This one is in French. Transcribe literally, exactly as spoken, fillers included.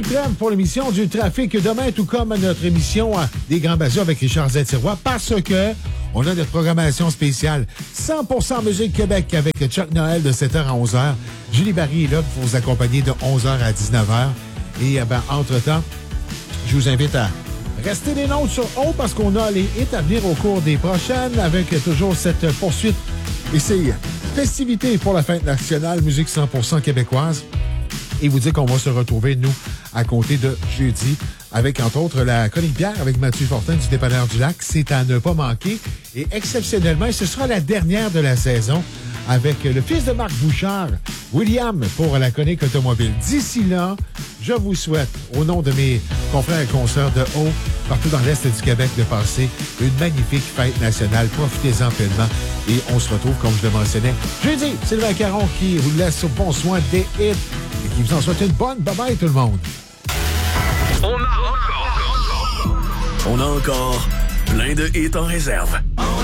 Trêve pour l'émission du trafic demain, tout comme notre émission des Grands Bazars avec Richard Z-Tiroir, parce que on a notre programmation spéciale cent pour cent Musique Québec avec Chuck Noël de sept heures à onze heures. Julie Barry est là pour vous accompagner de onze heures à dix-neuf heures. Et ben, entre-temps, je vous invite à rester des notes sur haut parce qu'on a les hits à venir au cours des prochaines avec toujours cette poursuite et ces festivités pour la fête nationale Musique cent pour cent québécoise. Et vous dire qu'on va se retrouver, nous, à compter de jeudi, avec, entre autres, la chronique bière avec Mathieu Fortin du Dépanneur du Lac. C'est à ne pas manquer. Et exceptionnellement, ce sera la dernière de la saison avec le fils de Marc Bouchard, William, pour la chronique automobile. D'ici là, je vous souhaite, au nom de mes confrères et consoeurs de haut, partout dans l'Est du Québec, de passer une magnifique fête nationale. Profitez-en pleinement. Et on se retrouve, comme je le mentionnais, jeudi. Sylvain Caron qui vous laisse au bon soin des hits et qui vous en souhaite une bonne bye-bye tout le monde. On a encore... On a encore plein de hits en réserve.